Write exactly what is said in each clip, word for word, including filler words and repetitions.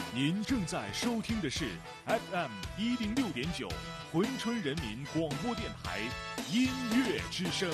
您正在收听的是 F M 一零六点九珲春人民广播电台音乐之声。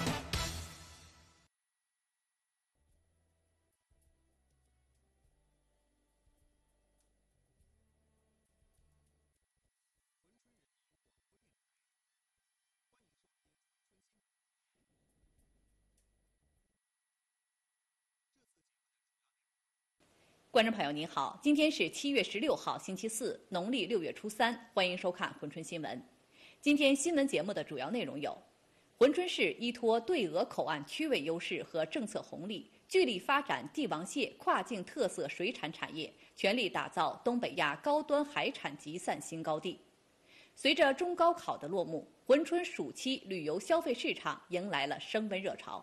观众朋友您好，今天是七月十六号星期四，农历六月初三，欢迎收看珲春新闻。今天新闻节目的主要内容有：珲春市依托对俄口岸区位优势和政策红利，聚力发展帝王蟹跨境特色水产产业，全力打造东北亚高端海产集散新高地。随着中高考的落幕，珲春暑期旅游消费市场迎来了升温热潮。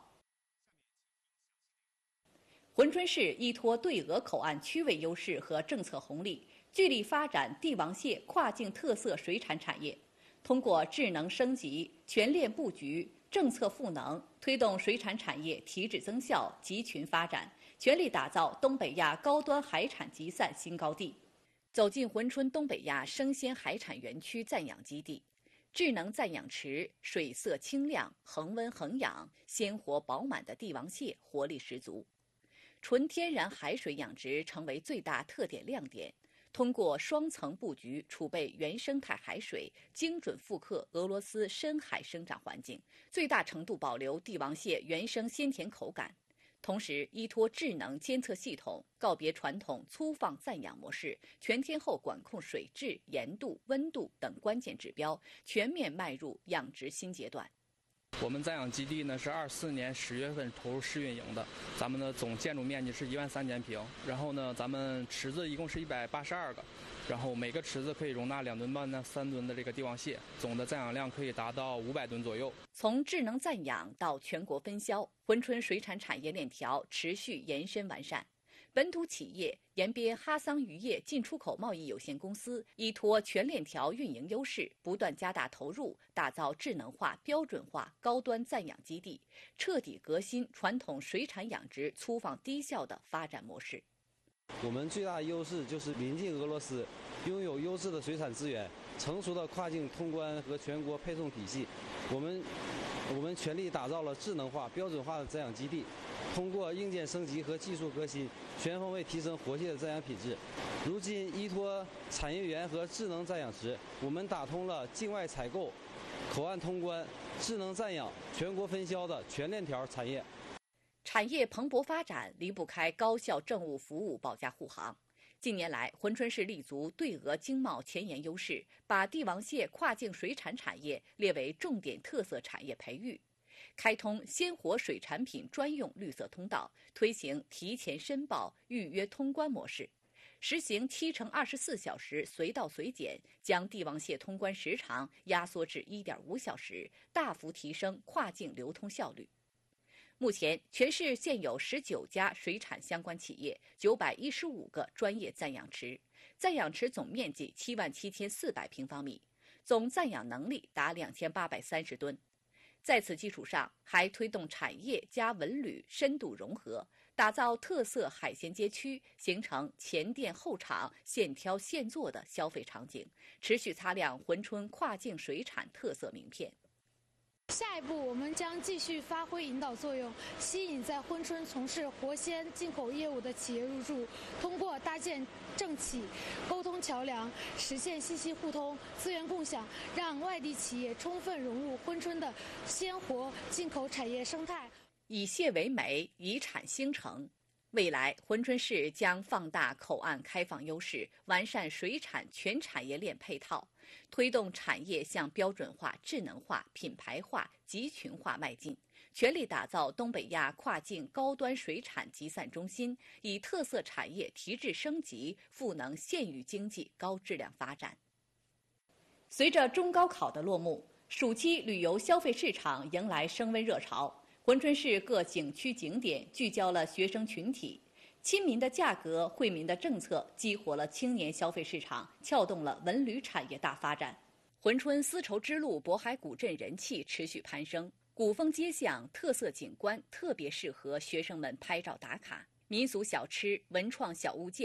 珲春市依托对俄口岸区位优势和政策红利，聚力发展帝王蟹跨境特色水产产业，通过智能升级、全链布局、政策赋能，推动水产产业提质增效、集群发展，全力打造东北亚高端海产集散新高地。走进珲春东北亚生鲜海产园区暂养基地，智能暂养池，水色清亮、恒温恒养、鲜活饱满的帝王蟹活力十足。纯天然海水养殖成为最大特点亮点，通过双层布局储备原生态海水，精准复刻俄罗斯深海生长环境，最大程度保留帝王蟹原生鲜甜口感。同时，依托智能监测系统，告别传统粗放暂养模式，全天候管控水质、盐度、温度等关键指标，全面迈入养殖新阶段。 我们暂养基地呢是二四年十月份投入试运营的，咱们的总建筑面积是一万三千平，然后呢，咱们池子一共是一百八十二个，然后每个池子可以容纳两吨半到三吨的这个帝王蟹，总的暂养量可以达到五百吨左右。 从智能暂养到全国分销，珲春水产产业链条持续延伸完善。本土企业延边哈桑渔业进出口贸易有限公司依托全链条运营优势，不断加大投入，打造智能化、标准化高端暂养基地，彻底革新传统水产养殖粗放低效的发展模式。 我们最大的优势就是临近俄罗斯，拥有优质的水产资源，成熟的跨境通关和全国配送体系。我们我们全力打造了智能化、标准化的暂养基地。通过硬件升级和技术革新，全方位提升活蟹的暂养品质。如今，依托产业园和智能暂养池，我们打通了境外采购、口岸通关、智能暂养、全国分销的全链条产业。 产业蓬勃发展离不开高效政务服务保驾护航。近年来，珲春市立足对俄经贸前沿优势，把帝王蟹跨境水产产业列为重点特色产业培育。开通鲜活水产品专用绿色通道，推行提前申报、预约通关模式，实行七乘二十四小时随到随检，将帝王蟹通关时长压缩至一点五小时，大幅提升跨境流通效率。目前，全市现有十九家水产相关企业，九百一十五个专业暂养池，暂养池总面积七万七千四百平方米，总暂养能力达两千八百三十吨。在此基础上，还推动产业加文旅深度融合，打造特色海鲜街区，形成前店后厂、现挑现做的消费场景，持续擦亮珲春跨境水产特色名片。 下一步，我们将继续发挥引导作用，吸引在珲春从事活鲜进口业务的企业入驻，通过搭建政企沟通桥梁，实现信息互通、资源共享，让外地企业充分融入珲春的鲜活进口产业生态。 以蟹为美，以产兴城。未来，珲春市将放大口岸开放优势，完善水产全产业链配套，推动产业向标准化、智能化、品牌化、集群化迈进，全力打造东北亚跨境高端水产集散中心，以特色产业提质升级，赋能县域经济高质量发展。随着中高考的落幕，暑期旅游消费市场迎来升温热潮。珲春市各景区景点聚焦了学生群体，亲民的价格、惠民的政策激活了青年消费市场，撬动了文旅产业大发展。珲春丝绸之路渤海古镇人气持续攀升，古风街巷、特色景观特别适合学生们拍照打卡。民俗小吃、文创小物件、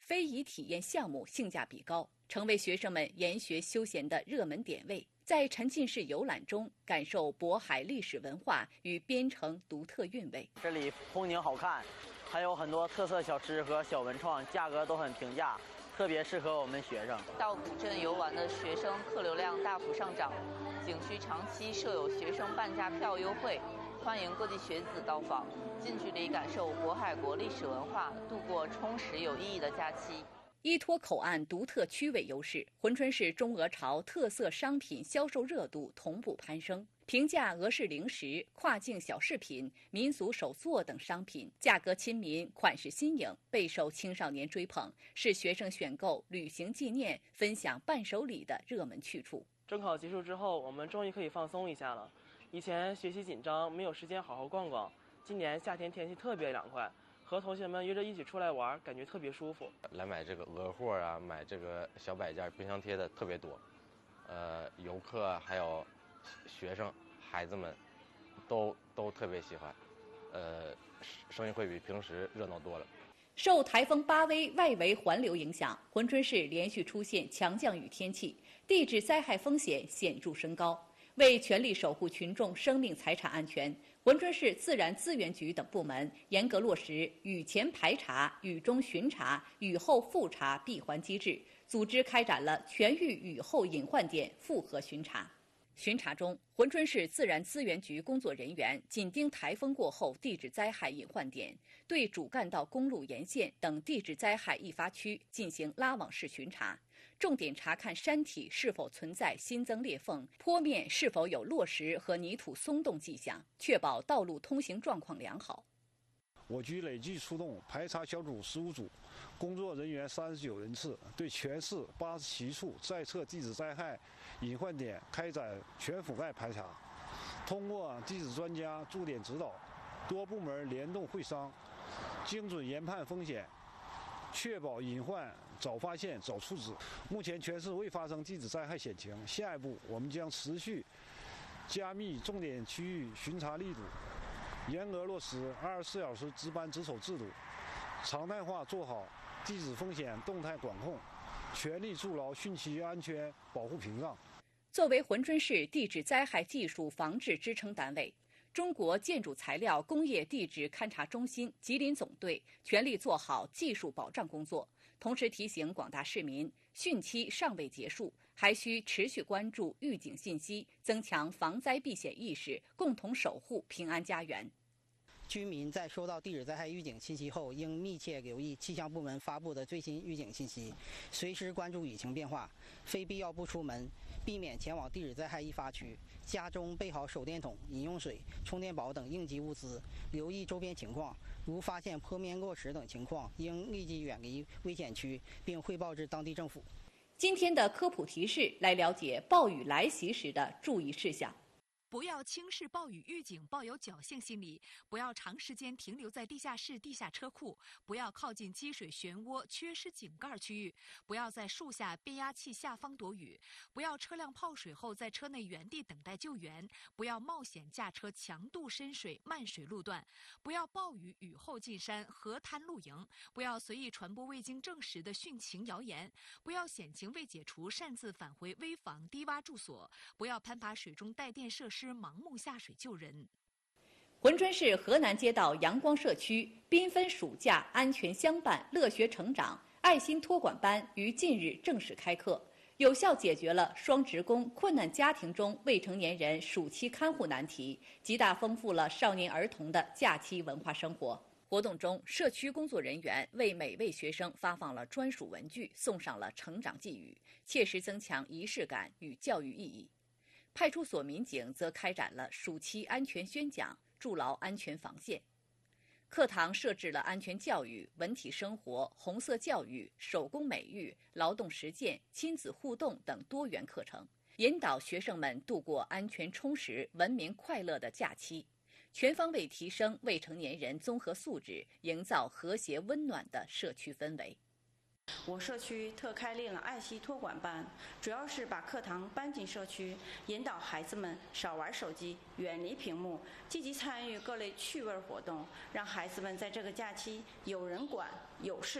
非遗体验项目性价比高，成为学生们研学休闲的热门点位。在沉浸式游览中，感受渤海历史文化与边城独特韵味。 这里风景好看，还有很多特色小吃和小文创，价格都很平价，特别适合我们学生。 到古镇游玩的学生客流量大幅上涨，景区长期设有学生半价票优惠，欢迎各地学子到访，近距离感受渤海国历史文化，度过充实有意义的假期。 依托口岸独特区位优势，珲春市中俄朝特色商品销售热度同步攀升。平价俄式零食、跨境小饰品、民俗手作等商品，价格亲民、款式新颖，备受青少年追捧，是学生选购旅行纪念、分享伴手礼的热门去处。 中考结束之后，我们终于可以放松一下了。以前学习紧张，没有时间好好逛逛。今年夏天天气特别凉快，和同学们约着一起出来玩，感觉特别舒服。 来买这个俄货啊，买这个小摆件、冰箱贴的特别多。呃，游客还有学生、孩子们都都特别喜欢。呃，生意会比平时热闹多了。 受台风巴威外围环流影响，珲春市连续出现强降雨天气，地质灾害风险显著升高。为全力守护群众生命财产安全，珲春市自然资源局等部门严格落实雨前排查、雨中巡查、雨后复查闭环机制，组织开展了全域雨后隐患点复核巡查。巡查中，珲春市自然资源局工作人员紧盯台风过后地质灾害隐患点，对主干道公路沿线等地质灾害易发区进行拉网式巡查，重点查看山体是否存在新增裂缝，坡面是否有落石和泥土松动迹象，确保道路通行状况良好。 我局累计出动排查小组十五组，工作人员三十九人次，对全市八十七处在测地质灾害隐患点开展全覆盖排查。通过地质专家驻点指导，多部门联动会商，精准研判风险，确保隐患早发现、早处置。目前全市未发生地质灾害险情，下一步我们将持续加密重点区域巡查力度，严格落实二十四小时值班值守制度，常态化做好地质风险动态管控，全力筑牢汛期安全保护屏障。 作为珲春市地质灾害技术防治支撑单位，中国建筑材料工业地质勘察中心吉林总队全力做好技术保障工作，同时提醒广大市民，汛期尚未结束，还需持续关注预警信息，增强防灾避险意识，共同守护平安家园。 居民在收到地质灾害预警信息后，应密切留意气象部门发布的最新预警信息，随时关注雨情变化，非必要不出门，避免前往地质灾害易发区。家中备好手电筒、饮用水、充电宝等应急物资，留意周边情况。如发现坡面落石等情况，应立即远离危险区，并汇报至当地政府。 今天的科普提示，来了解暴雨来袭时的注意事项。 不要轻视暴雨预警，抱有侥幸心理；不要长时间停留在地下室、地下车库；不要靠近积水漩涡、缺失井盖区域；不要在树下、变压器下方躲雨；不要车辆泡水后在车内原地等待救援；不要冒险驾车强渡深水、漫水路段；不要暴雨雨后进山、河滩露营；不要随意传播未经证实的汛情谣言；不要险情未解除擅自返回危房低洼住所；不要攀爬水中带电设施盲目下水救人。 珲春市河南街道阳光社区缤纷暑假安全相伴乐学成长爱心托管班于近日正式开课，有效解决了双职工困难家庭中未成年人暑期看护难题，极大丰富了少年儿童的假期文化生活。活动中，社区工作人员为每位学生发放了专属文具，送上了成长寄语，切实增强仪式感与教育意义。派出所民警则开展了暑期安全宣讲，筑牢安全防线。课堂设置了安全教育、文体生活、红色教育、手工美育、劳动实践、亲子互动等多元课程，引导学生们度过安全充实、文明快乐的假期，全方位提升未成年人综合素质，营造和谐温暖的社区氛围。 我社区特开立了爱心托管班，主要是把课堂搬进社区，引导孩子们少玩手机，远离屏幕，积极参与各类趣味活动，让孩子们在这个假期有人管、有事做，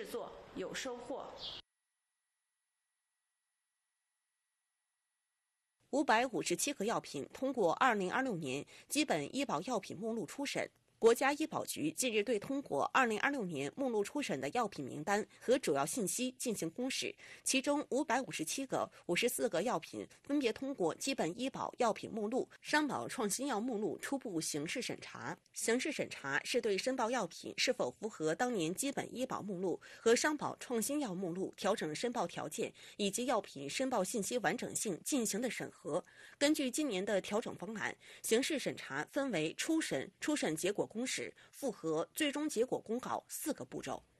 有收获。 五百五十七个药品通过二零二六年基本医保药品目录初审。国家医保局近日对通过二零二六年目录初审的药品名单和主要信息进行公示，其中五百五十七个、五十四个药品分别通过基本医保药品目录、商保创新药目录初步形式审查。形式审查是对申报药品是否符合当年基本医保目录和商保创新药目录调整申报条件以及药品申报信息完整性进行的审核。根据今年的调整方案，形式审查分为初审、初审结果公示、复核、最终结果公告四个步骤。